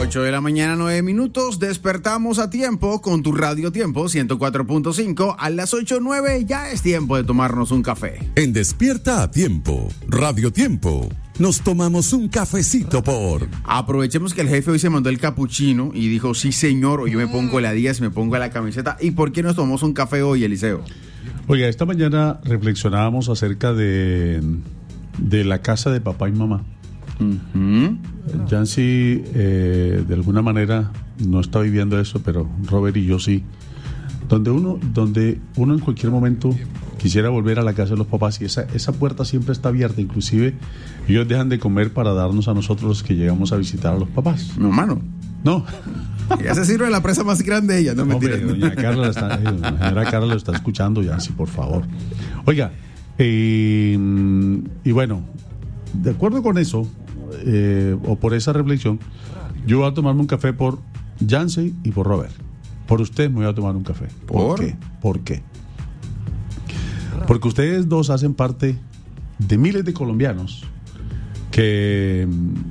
8 de la mañana, 9 minutos. Despertamos a tiempo con tu Radio Tiempo 104.5. A las 8:09 ya es tiempo de tomarnos un café. En Despierta a Tiempo, Radio Tiempo, nos tomamos un cafecito por... Aprovechemos que el jefe hoy se mandó el capuchino y dijo, sí señor, hoy yo me pongo la 10, me pongo la camiseta. ¿Y por qué nos tomamos un café hoy, Eliseo? Oiga, esta mañana reflexionábamos acerca de la casa de papá y mamá. Yancy de alguna manera no está viviendo eso, pero Robert y yo sí, donde uno en cualquier momento quisiera volver a la casa de los papás y esa puerta siempre está abierta. Inclusive ellos dejan de comer para darnos a nosotros los que llegamos a visitar a los papás. No, mano. No. Ya se sirve la presa más grande de ella, no mentira. Doña Carla señora Carla lo está escuchando, Yancy, por favor. Oiga, y bueno, de acuerdo con eso, o por esa reflexión, yo voy a tomarme un café por Yancy y por Robert. Por usted me voy a tomar un café. ¿Por qué? ¿Por qué? Porque ustedes dos hacen parte de miles de colombianos que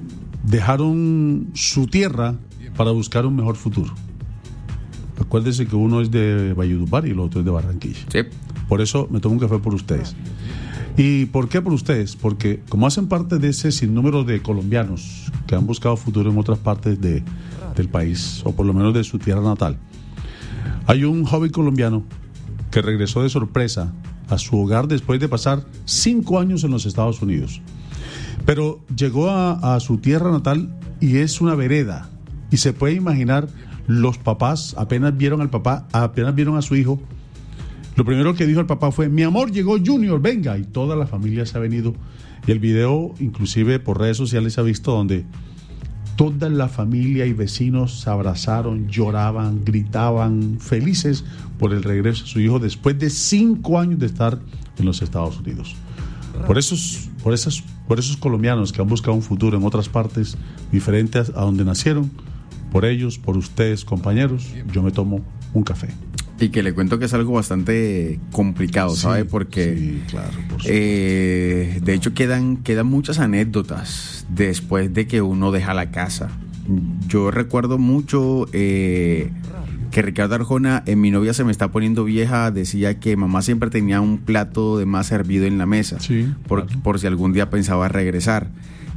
dejaron su tierra para buscar un mejor futuro. Acuérdense que uno es de Valledupar y el otro es de Barranquilla. Sí. Por eso me tomo un café por ustedes. ¿Y por qué por ustedes? Porque como hacen parte de ese sinnúmero de colombianos que han buscado futuro en otras partes del país, o por lo menos de su tierra natal, hay un joven colombiano que regresó de sorpresa a su hogar después de pasar 5 años en los Estados Unidos. Pero llegó a su tierra natal y es una vereda. Y se puede imaginar, los papás apenas vieron a su hijo. Lo primero que dijo el papá fue: mi amor, llegó Junior, venga. Y toda la familia se ha venido. Y el video, inclusive por redes sociales, se ha visto donde toda la familia y vecinos se abrazaron, lloraban, gritaban, felices por el regreso de su hijo después de 5 años de estar en los Estados Unidos. Por esos colombianos que han buscado un futuro en otras partes diferentes a donde nacieron, por ellos, por ustedes, compañeros, yo me tomo un café. Y que le cuento que es algo bastante complicado, ¿sabe? Porque sí, claro, por supuesto. De hecho quedan muchas anécdotas después de que uno deja la casa. Yo recuerdo mucho que Ricardo Arjona, en Mi novia se me está poniendo vieja, decía que mamá siempre tenía un plato de más servido en la mesa, sí, por si algún día pensaba regresar.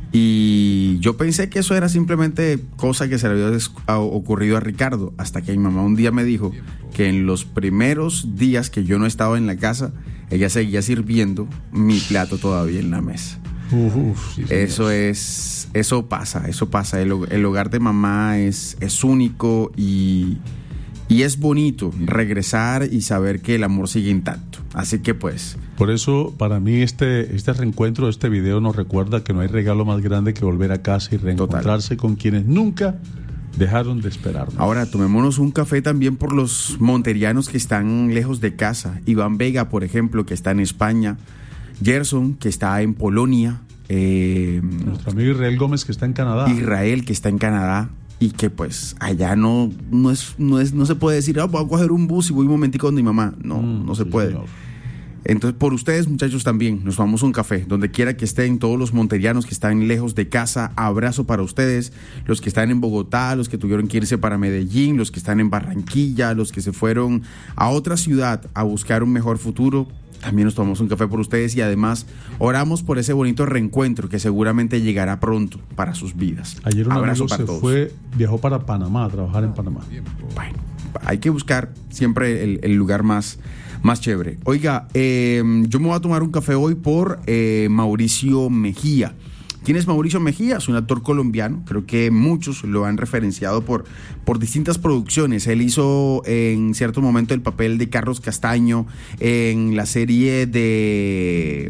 Y yo pensé que eso era simplemente cosa que se le había ocurrido a Ricardo, hasta que mi mamá un día me dijo que en los primeros días que yo no estaba en la casa, ella seguía sirviendo mi plato todavía en la mesa. Sí, Eso pasa. El hogar de mamá es único y es bonito regresar y saber que el amor sigue intacto. Así que pues... Por eso, para mí, este reencuentro, este video nos recuerda que no hay regalo más grande que volver a casa y reencontrarse con quienes nunca dejaron de esperarnos. Ahora, tomémonos un café también por los monterianos que están lejos de casa. Iván Vega, por ejemplo, que está en España. Gerson, que está en Polonia. Nuestro amigo Israel Gómez, que está en Canadá. Israel, que está en Canadá. Y que pues allá no se puede decir, voy a coger un bus y voy un momentico donde mi mamá. No se puede. Señor. Entonces, por ustedes, muchachos, también nos tomamos un café, donde quiera que estén, todos los monterianos que están lejos de casa, abrazo para ustedes, los que están en Bogotá, los que tuvieron que irse para Medellín, los que están en Barranquilla, los que se fueron a otra ciudad a buscar un mejor futuro. También nos tomamos un café por ustedes y además oramos por ese bonito reencuentro que seguramente llegará pronto para sus vidas. Ayer un amigo viajó para Panamá a trabajar en Panamá. Bueno, hay que buscar siempre el lugar más chévere. Oiga, yo me voy a tomar un café hoy por Mauricio Mejía. ¿Quién es Mauricio Mejía? Es un actor colombiano, creo que muchos lo han referenciado por distintas producciones. Él hizo en cierto momento el papel de Carlos Castaño en la serie de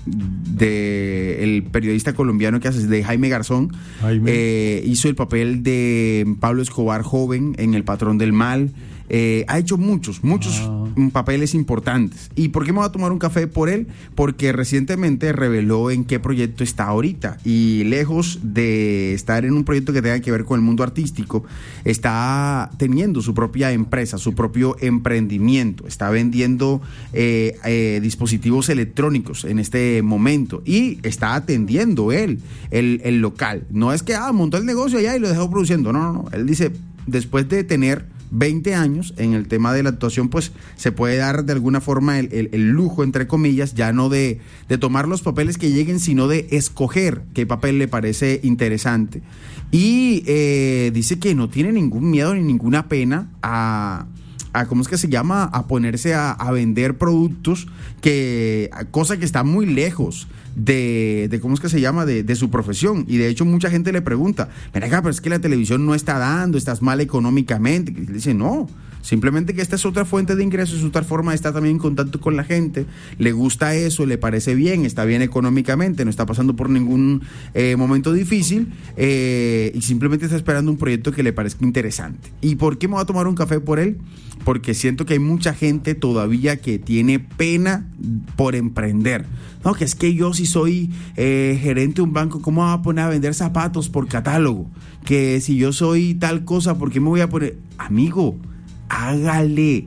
el periodista colombiano que hace de Jaime Garzón. Hizo el papel de Pablo Escobar joven en El Patrón del Mal. ha hecho muchos papeles importantes. ¿Y por qué me voy a tomar un café por él? Porque recientemente reveló en qué proyecto está ahorita, y lejos de estar en un proyecto que tenga que ver con el mundo artístico, está teniendo su propia empresa, su propio emprendimiento, está vendiendo dispositivos electrónicos en este momento, y está atendiendo él el local. No es que montó el negocio allá y lo dejó produciendo, no, él dice, después de tener 20 años en el tema de la actuación, pues se puede dar de alguna forma el lujo, entre comillas, ya no de tomar los papeles que lleguen, sino de escoger qué papel le parece interesante. Y dice que no tiene ningún miedo ni ninguna pena a ¿cómo es que se llama? A ponerse a vender productos, cosa que está muy lejos de ¿cómo es que se llama? De su profesión. Y de hecho mucha gente le pregunta, mira acá, pero es que la televisión no está dando, estás mal económicamente. Y le dice, no, simplemente que esta es otra fuente de ingresos, es otra forma de estar también en contacto con la gente, le gusta eso, le parece bien, está bien económicamente, no está pasando por ningún momento difícil, y simplemente está esperando un proyecto que le parezca interesante. ¿Y por qué me voy a tomar un café por él? Porque siento que hay mucha gente todavía que tiene pena por emprender. No, que es que yo si soy gerente de un banco, ¿cómo me voy a poner a vender zapatos por catálogo? Que si yo soy tal cosa, ¿por qué me voy a poner? Amigo, hágale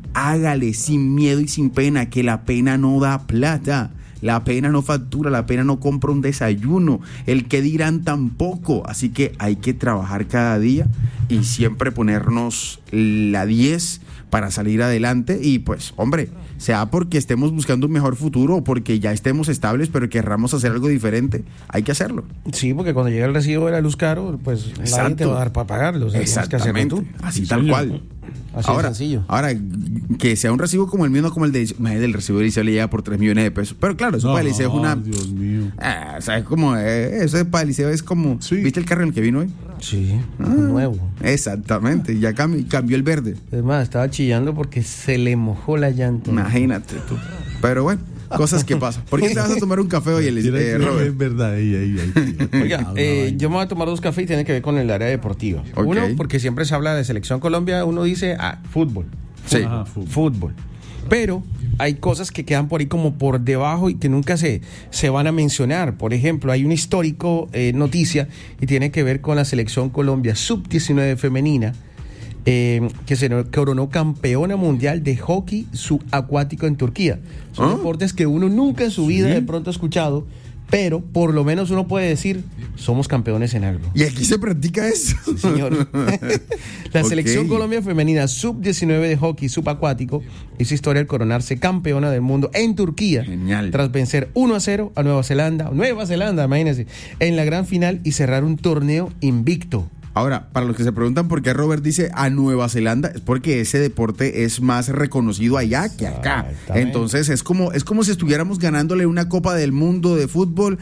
sin miedo y sin pena, que la pena no da plata. La pena no factura, la pena no compra un desayuno, el que dirán tampoco. Así que hay que trabajar cada día y siempre ponernos la 10 para salir adelante. Y pues, hombre, sea porque estemos buscando un mejor futuro o porque ya estemos estables, pero querramos hacer algo diferente, hay que hacerlo. Sí, porque cuando llega el recibo de la luz caro, pues nadie te va a dar para pagarlo. O sea, exactamente, tú. Así sí, tal cual. Así ahora, es sencillo. Ahora, que sea un recibo como el mío, no como el del recibo de Liceo, le llega por 3 millones de pesos. Pero claro, eso para el Liceo es una... Dios mío. O sea, es como... eso para el Liceo es como... Sí. ¿Viste el carro en el que vino hoy? Sí, nuevo. Exactamente, ya cambió el verde. Es más, estaba chillando porque se le mojó la llanta. Imagínate tú. Pero bueno, cosas que pasan. ¿Por qué te vas a tomar un café hoy, Robert? Es verdad, ahí. Oiga, yo me voy a tomar 2 cafés y tiene que ver con el área deportiva. Okay. Uno, porque siempre se habla de Selección Colombia, uno dice, fútbol. Sí. Fútbol. Pero hay cosas que quedan por ahí como por debajo y que nunca se van a mencionar. Por ejemplo, hay una histórico noticia y tiene que ver con la Selección Colombia Sub-19 femenina, que se coronó campeona mundial de hockey subacuático en Turquía. Son deportes que uno nunca en su vida de pronto ha escuchado, pero por lo menos uno puede decir, somos campeones en algo. ¿Y aquí se practica eso? Sí, señor. La Selección Colombia femenina sub-19 de hockey subacuático hizo historia al coronarse campeona del mundo en Turquía. Genial. Tras vencer 1-0 a Nueva Zelanda, imagínense, en la gran final y cerrar un torneo invicto. Ahora, para los que se preguntan por qué Robert dice a Nueva Zelanda, es porque ese deporte es más reconocido allá que acá. Entonces es como si estuviéramos ganándole una Copa del Mundo de fútbol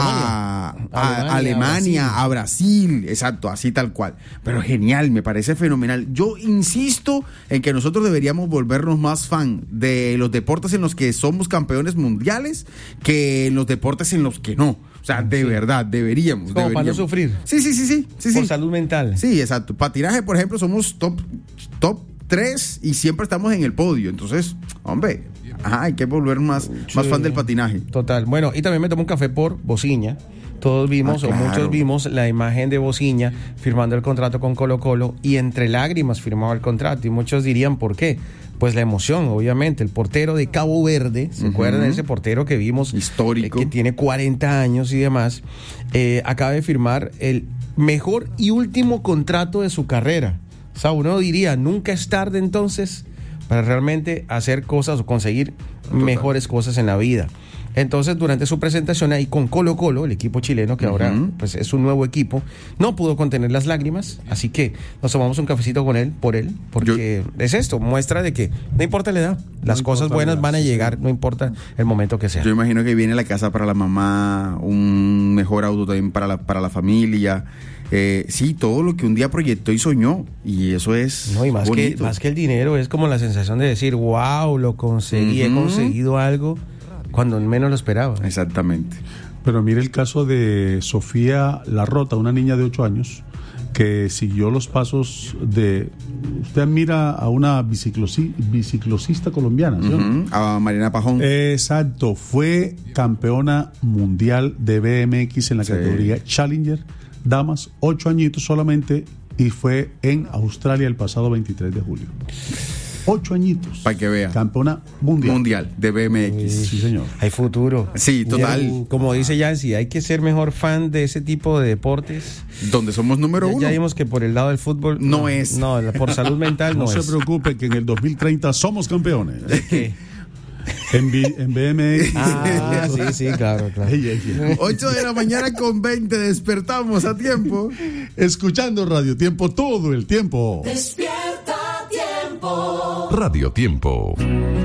a Alemania, a Brasil, exacto, así tal cual. Pero genial, me parece fenomenal. Yo insisto en que nosotros deberíamos volvernos más fan de los deportes en los que somos campeones mundiales que en los deportes en los que no. O sea, de verdad, deberíamos. Como para no sufrir. Sí. Por salud mental. Sí, exacto. Patinaje, por ejemplo, somos top 3 y siempre estamos en el podio. Entonces, hombre, hay que volver más fan del patinaje. Total. Bueno, y también me tomo un café por Bociña. Todos vimos, claro, o muchos vimos la imagen de Bociña firmando el contrato con Colo-Colo y entre lágrimas firmaba el contrato. Y muchos dirían, ¿por qué? Pues la emoción, obviamente. El portero de Cabo Verde, ¿se acuerdan de ese portero que vimos? Histórico. Que tiene 40 años y demás. Acaba de firmar el mejor y último contrato de su carrera. O sea, uno diría, nunca es tarde entonces para realmente hacer cosas o conseguir mejores cosas en la vida. Entonces, durante su presentación ahí con Colo-Colo, el equipo chileno, que ahora pues es un nuevo equipo, no pudo contener las lágrimas, así que nos tomamos un cafecito con él, porque es esto, muestra de que no importa la edad, las cosas buenas van a llegar, no importa el momento que sea. Yo imagino que viene la casa para la mamá, un mejor auto también para la familia. Sí, todo lo que un día proyectó y soñó, y eso es no, y más bonito. Que el dinero, es como la sensación de decir, wow, lo conseguí, he conseguido algo cuando menos lo esperaba. Exactamente. Pero mire el caso de Sofía Larrota, una niña de 8 años que siguió los pasos de... Usted admira a una biciclosista colombiana, ¿sí? A Mariana Pajón. Exacto, fue campeona mundial de BMX en la categoría Challenger, damas, 8 añitos solamente, y fue en Australia el pasado 23 de julio. 8 añitos. Para que vea. Campeona mundial. Mundial de BMX. Sí, señor. Hay futuro. Sí, total. Como dice Yancy, hay que ser mejor fan de ese tipo de deportes. Donde somos número uno. Ya vimos que por el lado del fútbol no es. No, por salud mental no es. se preocupe que en el 2030 somos campeones. ¿De qué? En BMX. Sí, claro. 8 de la mañana con 20, despertamos a tiempo. Escuchando Radio Tiempo todo el tiempo. Despierta Tiempo. Radio Tiempo.